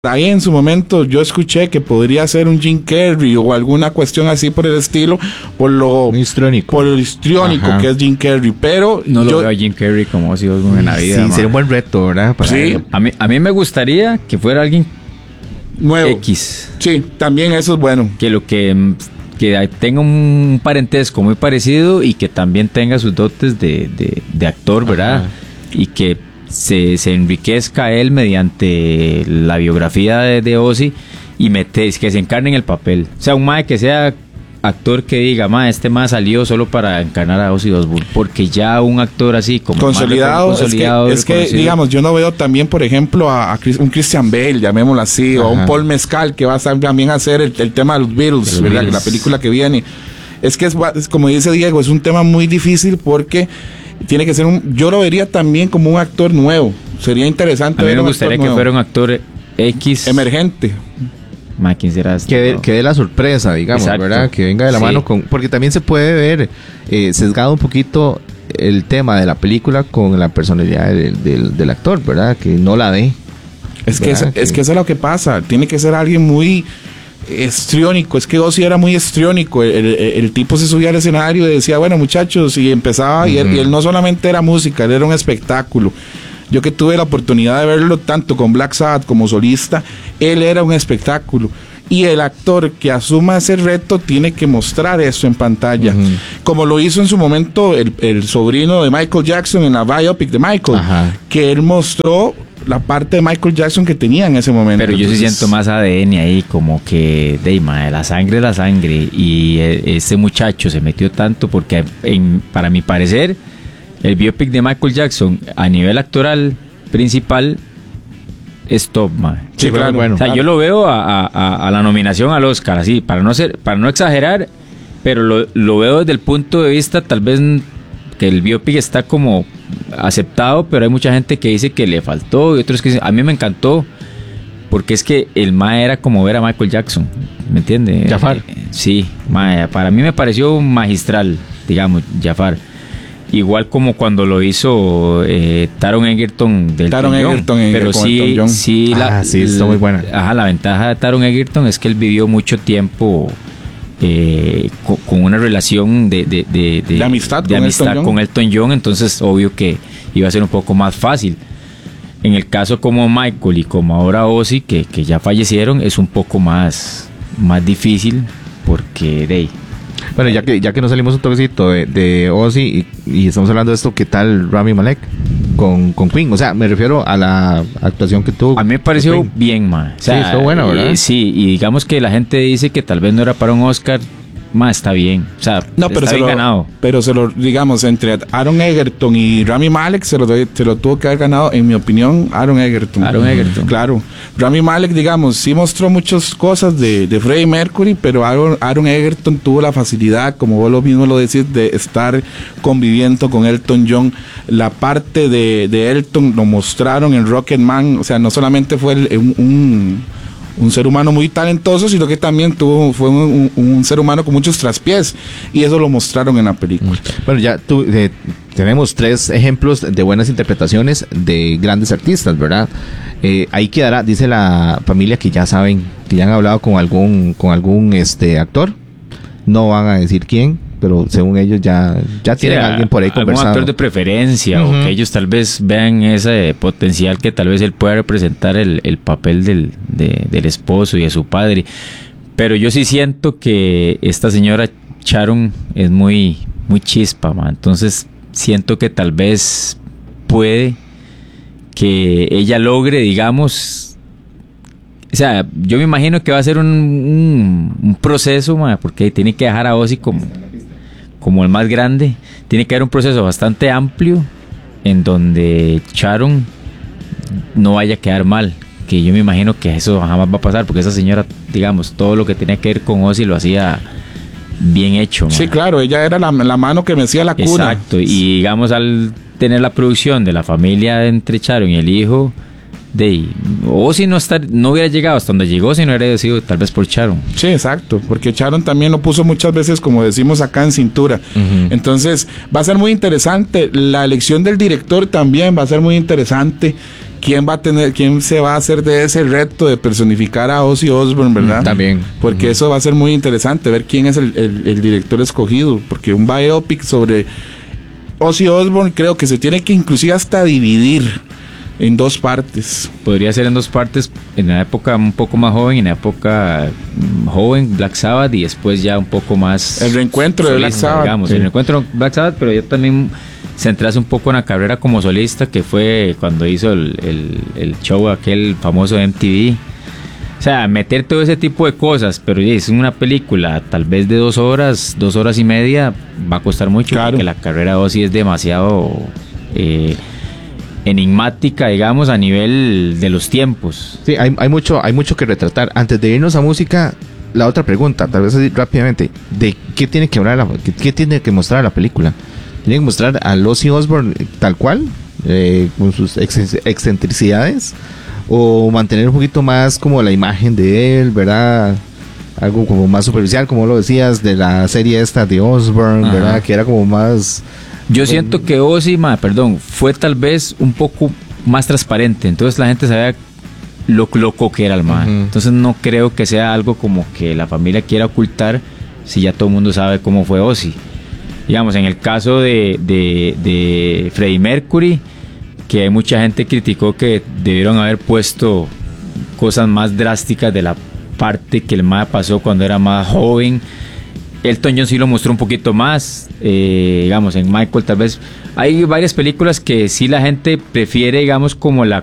ahí en su momento yo escuché que podría ser un Jim Carrey o alguna cuestión así por el estilo, por lo histriónico que es Jim Carrey, pero no lo veo a Jim Carrey como Ozzy Osbourne en la vida. Sí, sería un buen reto, ¿verdad? Sí. A mí me gustaría que fuera alguien nuevo. X. Sí, también eso es bueno. Que tenga un parentesco muy parecido y que también tenga sus dotes de actor, ¿verdad? Ajá. Y que se enriquezca él mediante la biografía de Ozzy y que se encarne en el papel. O sea, un mae que sea actor que diga, este mae salió solo para encarnar a Ozzy Osbourne, porque ya un actor así como consolidado es que digamos, yo no veo también, por ejemplo, a un Christian Bale, llamémoslo así, o a un Paul Mescal que va a también a hacer el tema de los Beatles, ¿verdad? La película que viene. Es que es como dice Diego, es un tema muy difícil porque tiene que ser yo lo vería también como un actor nuevo. Sería interesante. A mí me gustaría que fuera un actor X emergente. ¿Quién será que dé la sorpresa, digamos. Exacto. ¿Verdad? Que venga de la mano con... Porque también se puede ver sesgado un poquito el tema de la película con la personalidad del actor, ¿verdad? Que no la dé. Es que eso es lo que pasa. Tiene que ser alguien muy histriónico. Es que Ozzy era muy histriónico. El tipo se subía al escenario y decía, bueno, muchachos, y empezaba, y él no solamente era música, él era un espectáculo. Yo que tuve la oportunidad de verlo tanto con Black Sabbath como solista, él era un espectáculo. Y el actor que asuma ese reto tiene que mostrar eso en pantalla. Como lo hizo en su momento el sobrino de Michael Jackson en la biopic de Michael, que él mostró la parte de Michael Jackson que tenía en ese momento. Pero yo sí siento más ADN ahí, como que la sangre es la sangre. Y ese muchacho se metió tanto porque, para mi parecer, el biopic de Michael Jackson a nivel actoral principal es top, man. Sí, claro. Bueno, o sea, yo lo veo a la nominación al Oscar, así, para no exagerar, pero lo veo desde el punto de vista, tal vez, que el biopic está como aceptado, pero hay mucha gente que dice que le faltó y otros que dicen, a mí me encantó, porque es que el mae era como ver a Michael Jackson, ¿me entiende? Jafar. Sí, mae, para mí me pareció magistral, digamos, Jafar. Igual como cuando lo hizo Taron Egerton del Taron Egerton, pero sí está muy buena. La ventaja de Taron Egerton es que él vivió mucho tiempo con una relación de amistad con Elton John, entonces obvio que iba a ser un poco más fácil. En el caso como Michael y como ahora Ozzy, que ya fallecieron, es un poco más difícil porque bueno, ya que nos salimos un toquecito de Ozzy y estamos hablando de esto, ¿qué tal Rami Malek con Queen? O sea, me refiero a la actuación que tuvo. A mí me pareció bien, man. O sea, sí, estuvo bueno, ¿verdad? Sí, y digamos que la gente dice que tal vez no era para un Oscar. Está bien, o sea, no, pero está bien ganado. Pero digamos, entre Aaron Egerton y Rami Malek se lo tuvo que haber ganado, en mi opinión, Aaron Egerton. Claro. Rami Malek, digamos, sí mostró muchas cosas de Freddie Mercury, pero Aaron Egerton tuvo la facilidad, como vos lo mismo lo decís, de estar conviviendo con Elton John. La parte de Elton lo mostraron en Rocketman, o sea, no solamente fue un ser humano muy talentoso, sino que también fue un ser humano con muchos traspiés, y eso lo mostraron en la película. Bueno, ya tenemos 3 ejemplos de buenas interpretaciones de grandes artistas, ¿verdad? Ahí quedará, dice la familia, que ya saben, que ya han hablado con algún actor, no van a decir quién, pero según ellos ya tienen a alguien por ahí conversado. Algún actor de preferencia, o que ellos tal vez vean ese potencial que tal vez él pueda representar el papel del esposo y de su padre. Pero yo sí siento que esta señora Sharon es muy, muy chispa, man. Entonces siento que tal vez puede que ella logre, digamos... O sea, yo me imagino que va a ser un proceso, man, porque tiene que dejar a Ozzy como el más grande. Tiene que haber un proceso bastante amplio en donde Sharon no vaya a quedar mal, que yo me imagino que eso jamás va a pasar, porque esa señora, digamos, todo lo que tenía que ver con Ozzy lo hacía bien hecho, man. Sí, claro, ella era la mano que mecía la cuna. Exacto, y digamos, al tener la producción de la familia entre Sharon y el hijo, Ozzy no hubiera llegado hasta donde llegó si no hubiera sido tal vez por Sharon. Sí, exacto, porque Sharon también lo puso muchas veces, como decimos acá, en cintura. Entonces va a ser muy interesante. La elección del director también va a ser muy interesante. quién se va a hacer de ese reto de personificar a Ozzy Osbourne, ¿verdad? También. Porque eso va a ser muy interesante, ver quién es el director escogido, porque un biopic sobre Ozzy Osbourne creo que se tiene que inclusive hasta dividir en 2 partes. Podría ser en 2 partes, en la época un poco más joven, en la época joven Black Sabbath, y después ya un poco más el reencuentro solista, de Black Sabbath, digamos, sí. El reencuentro de Black Sabbath, pero yo también centrarse un poco en la carrera como solista, que fue cuando hizo el show aquel famoso de MTV. O sea, meter todo ese tipo de cosas, pero es una película tal vez de 2 horas, 2 horas y media, va a costar mucho, claro, porque la carrera de Ozzy es demasiado enigmática, digamos, a nivel de los tiempos. Sí, hay mucho que retratar. Antes de irnos a música, la otra pregunta, tal vez así rápidamente, de qué tiene que hablar, qué tiene que mostrar la película. Tiene que mostrar a Ozzy Osbourne tal cual, con sus excentricidades, o mantener un poquito más como la imagen de él, ¿verdad? Algo como más superficial, como lo decías, de la serie esta de Osbourne, ajá, ¿verdad? Que era como más... Yo siento que Ozzy, fue tal vez un poco más transparente, entonces la gente sabía lo loco que era el man. Uh-huh. Entonces no creo que sea algo como que la familia quiera ocultar si ya todo el mundo sabe cómo fue Ozzy. Digamos, en el caso de Freddie Mercury, que hay mucha gente criticó que debieron haber puesto cosas más drásticas de la parte que el man pasó cuando era más joven. Elton John sí lo mostró un poquito más, digamos, en Michael tal vez. Hay varias películas que sí la gente prefiere, digamos, como la